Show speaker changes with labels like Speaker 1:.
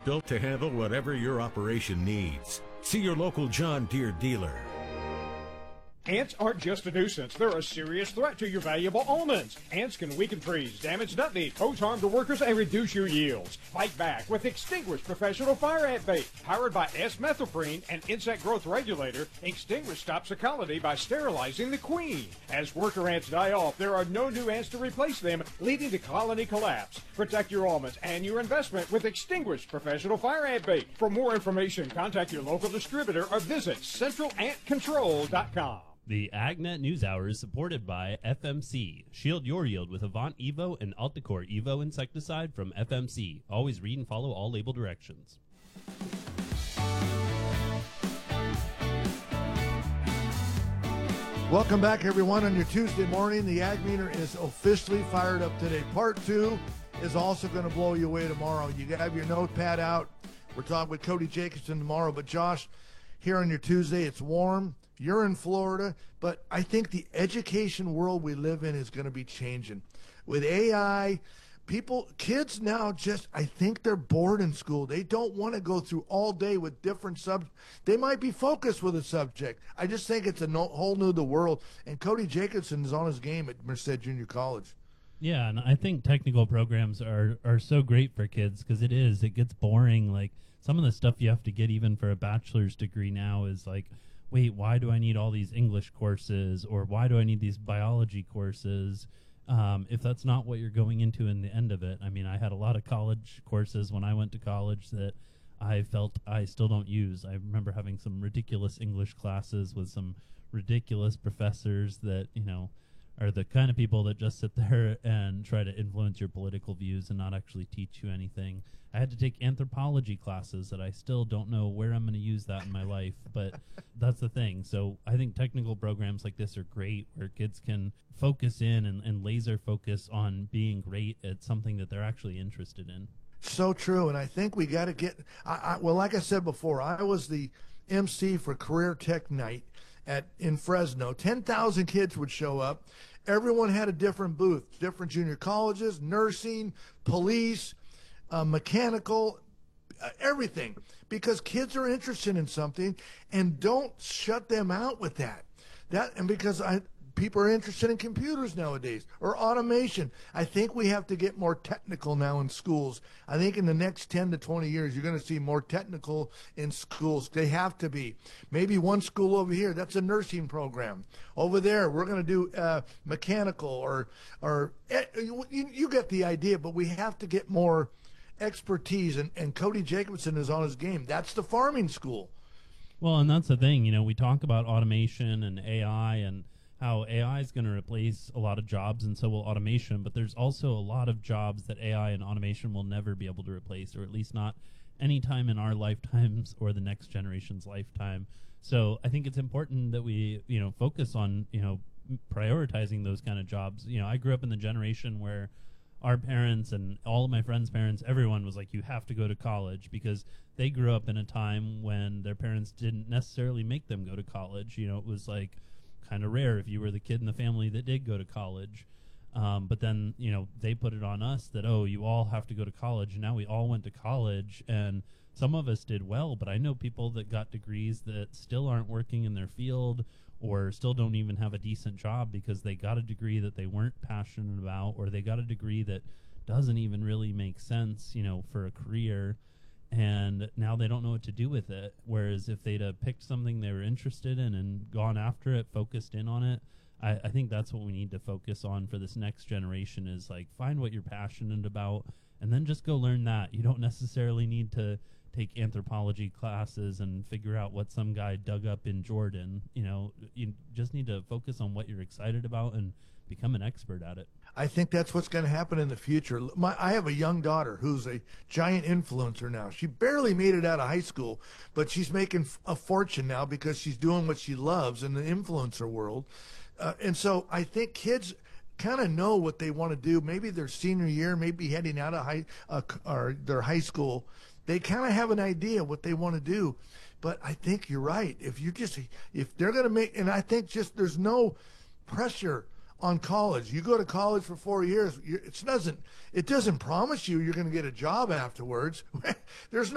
Speaker 1: built to handle whatever your operation needs. See your local John Deere dealer.
Speaker 2: Ants aren't just a nuisance. They're a serious threat to your valuable almonds. Ants can weaken trees, damage nut meat, pose harm to workers, and reduce your yields. Fight back with Extinguish Professional Fire Ant Bait. Powered by S-methoprene, an insect growth regulator, Extinguish stops a colony by sterilizing the queen. As worker ants die off, there are no new ants to replace them, leading to colony collapse. Protect your almonds and your investment with Extinguish Professional Fire Ant Bait. For more information, contact your local distributor or visit centralantcontrol.com.
Speaker 3: The AgNet News Hour is supported by FMC. Shield your yield with Avant Evo and Alticore Evo insecticide from FMC. Always read and follow all label directions.
Speaker 4: Welcome back, everyone, on your Tuesday morning. The Ag Meter is officially fired up today. Part 2 is also going to blow you away tomorrow. You have your notepad out. We're talking with Cody Jacobson tomorrow. But, Josh, here on your Tuesday, it's warm. You're in Florida, but I think the education world we live in is going to be changing. With AI, kids now I think they're bored in school. They don't want to go through all day with different subjects. They might be focused with a subject. I just think it's a whole new world. And Cody Jacobson is on his game at Merced Junior College.
Speaker 3: Yeah, and I think technical programs are so great for kids because it gets boring. Like some of the stuff you have to get even for a bachelor's degree now is like, wait, why do I need all these English courses, or why do I need these biology courses if that's not what you're going into in the end of it? I mean, I had a lot of college courses when I went to college that I felt I still don't use. I remember having some ridiculous English classes with some ridiculous professors that, are the kind of people that just sit there and try to influence your political views and not actually teach you anything. I had to take anthropology classes that I still don't know where I'm going to use that in my life, but that's the thing. So I think technical programs like this are great where kids can focus in and laser focus on being great at something that they're actually interested in.
Speaker 4: So true, and I think we got to get well, like I said before, I was the MC for Career Tech Night in Fresno. 10,000 kids would show up. Everyone had a different booth, different junior colleges, nursing, police, mechanical, everything, because kids are interested in something, and don't shut them out with that. And because people are interested in computers nowadays or automation. I think we have to get more technical now in schools. I think in the next 10 to 20 years, you're going to see more technical in schools. They have to be. Maybe one school over here, that's a nursing program. Over there, we're going to do mechanical or you get the idea, but we have to get more expertise, and Cody Jacobson is on his game. That's the farming school.
Speaker 3: Well, and that's the thing, we talk about automation and AI and how AI is going to replace a lot of jobs, and so will automation, but there's also a lot of jobs that AI and automation will never be able to replace, or at least not any time in our lifetimes or the next generation's lifetime. So I think it's important that we, focus on, prioritizing those kind of jobs. I grew up in the generation where our parents and all of my friends' parents, everyone was like, you have to go to college, because they grew up in a time when their parents didn't necessarily make them go to college. It was like kind of rare if you were the kid in the family that did go to college. But then, they put it on us that, oh, you all have to go to college. And now we all went to college, and some of us did well, but I know people that got degrees that still aren't working in their field or still don't even have a decent job because they got a degree that they weren't passionate about, or they got a degree that doesn't even really make sense, for a career. And now they don't know what to do with it. Whereas if they'd have picked something they were interested in and gone after it, focused in on it, I think that's what we need to focus on for this next generation, is like find what you're passionate about and then just go learn that. You don't necessarily need to take anthropology classes and figure out what some guy dug up in Jordan. You just need to focus on what you're excited about and become an expert at it.
Speaker 4: I think that's what's going to happen in the future. I have a young daughter who's a giant influencer now. She barely made it out of high school, but she's making a fortune now because she's doing what she loves in the influencer world. And so I think kids kind of know what they want to do. Maybe their senior year, maybe heading out of their high school, they kind of have an idea what they want to do. But I think you're right. If they're going to make, and I think just there's no pressure on college. You go to college for 4 years. It doesn't promise you're going to get a job afterwards. There's